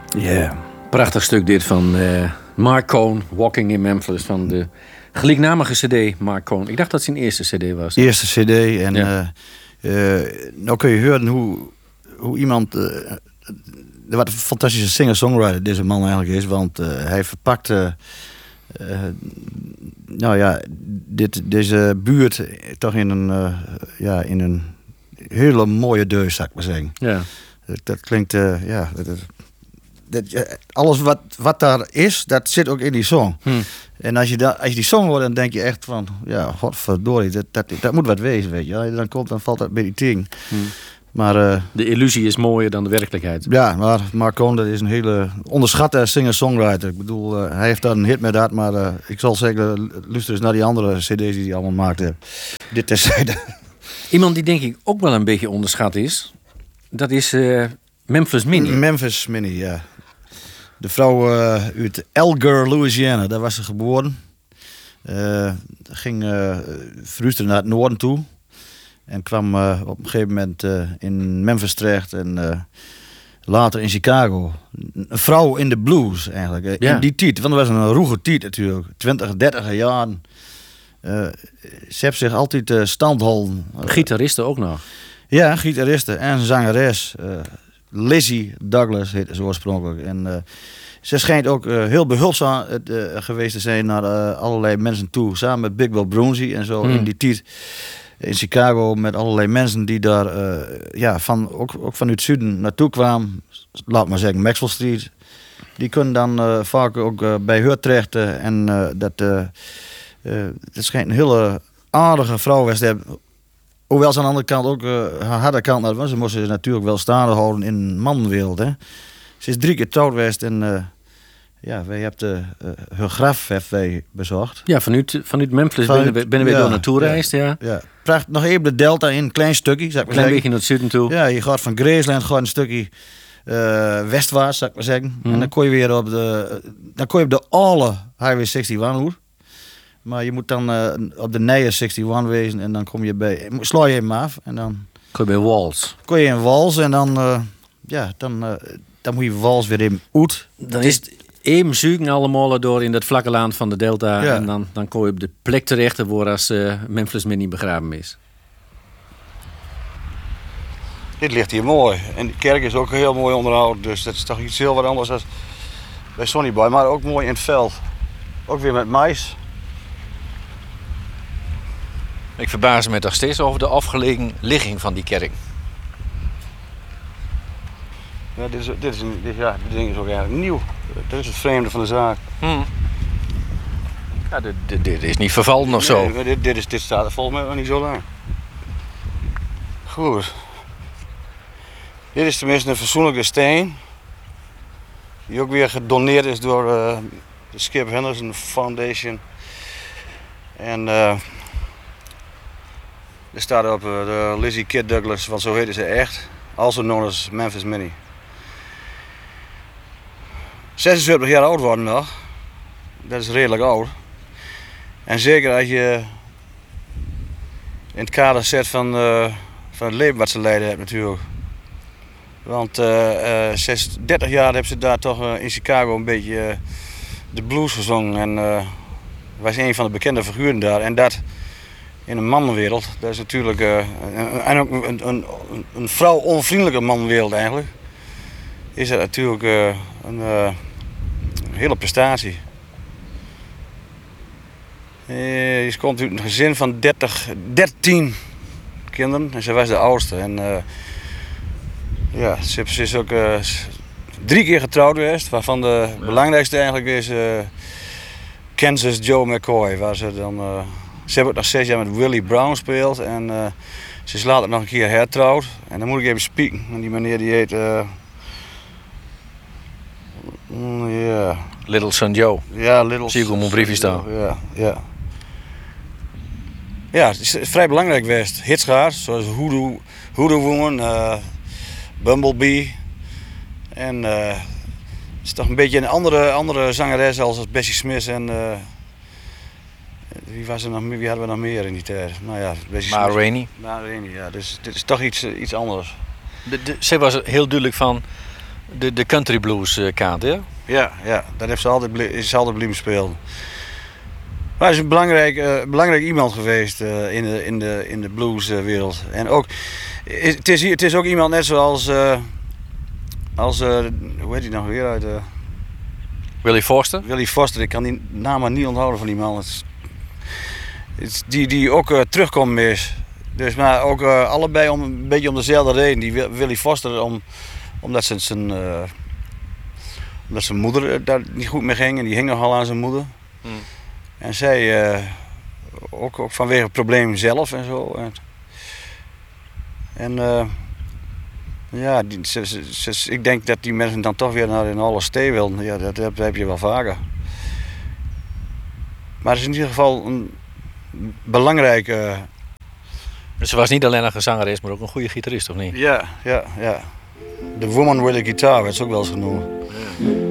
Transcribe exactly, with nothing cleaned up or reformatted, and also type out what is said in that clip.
Ja, yeah. Prachtig stuk dit van uh, Marc Cohn, Walking in Memphis, van de gelijknamige cd Marc Cohn. Ik dacht dat het zijn eerste cd was. Eerste cd. En ja. uh, uh, nou kun je horen hoe, hoe iemand... Uh, wat een fantastische singer-songwriter deze man eigenlijk is. Want uh, hij verpakt... Uh, uh, nou ja, dit, deze buurt toch in een... Uh, ja, in een hele mooie deus, zou ik maar zeggen. Ja. Dat, dat klinkt... Uh, ja, dat, dat, alles wat, wat daar is, dat zit ook in die song. Hmm. En als je, da, als je die song hoort, dan denk je echt van... Ja, godverdorie, dat, dat, dat moet wat wezen, weet je. Als je dan komt, dan valt dat bij die ting. Hmm. Maar, uh, de illusie is mooier dan de werkelijkheid. Ja, maar Marc Cohn, dat is een hele onderschatte singer-songwriter. Ik bedoel, uh, hij heeft daar een hit met dat, maar uh, ik zal zeggen, luister eens naar die andere cd's die hij allemaal maakte. Dit terzijde. Iemand die denk ik ook wel een beetje onderschat is, dat is uh, Memphis Minnie. Memphis Minnie, ja. De vrouw uh, uit Alger, Louisiana, daar was ze geboren. Uh, ging uh, verhuisde naar het noorden toe. En kwam uh, op een gegeven moment uh, in Memphis terecht en uh, later in Chicago. Een vrouw in de blues eigenlijk. Uh, ja. In die tijd, want dat was een roege tijd natuurlijk. twintig, dertig jaren. Uh, ze heeft zich altijd uh, standhouden. Gitaristen ook nog. Ja, gitaristen en zangeres. Uh, Lizzie Douglas heette ze oorspronkelijk. En uh, ze schijnt ook uh, heel behulpzaam uh, geweest te zijn naar uh, allerlei mensen toe. Samen met Big Bill Broonzy en zo hmm. in die tijd. In Chicago met allerlei mensen die daar uh, ja, van, ook, ook vanuit het zuiden naartoe kwamen. Laat maar zeggen, Maxwell Street. Die kunnen dan uh, vaak ook uh, bij haar terecht. Uh, en uh, dat, uh, uh, dat schijnt een hele aardige vrouw was. Hoewel ze aan de andere kant ook uh, haar harde kant had. Want ze moesten ze natuurlijk wel staande houden in een mannenwereld. Hè. Ze is drie keer trouwd geweest en... Uh, Ja, wij hebben uh, hun graf heeft wij bezocht. Ja, vanuit, vanuit Memphis vanuit, ben, ben we ja, door naartoe reisd, ja. ja. Pracht nog even de delta in, een klein stukje, zou ik maar klein zeggen. beetje naar het zuiden toe. Ja, je gaat van Graceland gewoon een stukje uh, westwaarts, zou ik maar zeggen. Mm. En dan kon je weer op de, dan kon je op de oude Highway eenenzestig hoor. Maar je moet dan uh, op de nieuwe eenenzestig wezen en dan kom je bij, sla je hem af en dan... Kon je bij Wals. Kon je in Wals en dan, uh, ja, dan, uh, dan moet je Wals weer in uit. Dan is het... Even zoeken allemaal door in dat vlakke land van de Delta. Ja. En dan, dan kom je op de plek terecht waar als uh, Memphis Minnie begraven is. Dit ligt hier mooi. En de kerk is ook heel mooi onderhouden. Dus dat is toch iets heel wat anders dan bij Sonny Boy. Maar ook mooi in het veld. Ook weer met mais. Ik verbaas me toch steeds over de afgelegen ligging van die kerk. Ja, dit, is, dit, is een, dit, ja, dit ding is ook eigenlijk nieuw. Dat is het vreemde van de zaak. Hmm. Ja, dit, dit, dit is niet vervallen of zo. Nee, dit, dit, is, dit staat er volgens mij nog niet zo lang. Goed. Dit is tenminste een fatsoenlijke steen. Die ook weer gedoneerd is door uh, de Skip Henderson Foundation. En uh, er staat op uh, de Lizzie Kid Douglas, want zo heette ze echt. Also known as Memphis Minnie. zesenzeventig jaar oud worden nog. Dat is redelijk oud. En zeker als je in het kader zet van, uh, van het leven wat ze leiden hebben natuurlijk. Want uh, uh, dertig jaar hebben ze daar toch uh, in Chicago een beetje uh, de blues gezongen. En uh, was een van de bekende figuren daar. En dat in een mannenwereld. Dat is natuurlijk uh, en ook een, een, een vrouw-onvriendelijke mannenwereld eigenlijk. Is dat natuurlijk uh, een, uh, een hele prestatie. Uh, ze komt uit een gezin van dertig, dertien kinderen en ze was de oudste. En, uh, ja, ze is ook uh, drie keer getrouwd geweest, waarvan de ja. belangrijkste eigenlijk is uh, Kansas Joe McCoy. Waar ze, dan, uh, ze hebben ook nog zes jaar met Willie Brown gespeeld en uh, ze is later nog een keer hertrouwd. En dan moet ik even spieken, en die meneer die heet... Uh, mm, yeah. Little Son Joe. Ja, Little Zie ik op mijn briefje staan. Ja, ja. Ja, het is vrij belangrijk geweest. Hits gehad, zoals Hoodoo, Hoodoo Woman, uh, Bumblebee. En uh, het is toch een beetje een andere, andere zangeres als Bessie Smith en... Uh, wie, was er nog, wie hadden we nog meer in die tijd? Nou ja, Bessie Ma Smith. Rainey. Ma Rainey, ja. Dus dit is toch iets, iets anders. De, de, ze was heel duidelijk van... De, de country blues uh, kant, hè? Ja, ja, dat heeft ze altijd, blie- is ze altijd blijven spelen. Maar hij is een belangrijk, uh, belangrijk iemand geweest uh, in de, in de, in de blueswereld. Uh, en ook, is, het, is, het is ook iemand net zoals, uh, als, uh, hoe heet hij nog weer uit? Uh, Willie Foster? Willie Foster, ik kan die naam maar niet onthouden van die man. Het is, het is die, die ook uh, terugkomt is. Dus maar ook uh, allebei om een beetje om dezelfde reden. Die Willie Foster om, omdat zijn, zijn, uh, omdat zijn moeder daar niet goed mee ging en die hing nogal aan zijn moeder. Mm. En zij uh, ook, ook vanwege het probleem zelf en zo. En, en uh, ja, die, ze, ze, ze, ik denk dat die mensen dan toch weer naar een Hall of Stay wilden. Ja, dat, dat heb je wel vaker. Maar het is in ieder geval een belangrijke. Uh, Dus ze was niet alleen een zangeres, maar ook een goede gitarist, of niet? Ja, ja, ja. The Woman with a Guitar werd ze ook wel eens genoemd. Ja.